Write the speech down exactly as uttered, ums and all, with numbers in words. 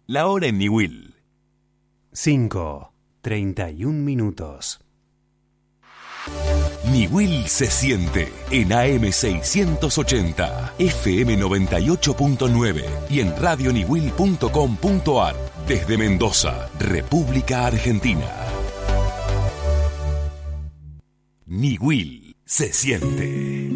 La hora en Niwil. cinco, treinta y un minutos. Niwil se siente en A M seiscientos ochenta, F M noventa y ocho punto nueve y en radio niwil punto com punto ar desde Mendoza, República Argentina. Niwil se siente.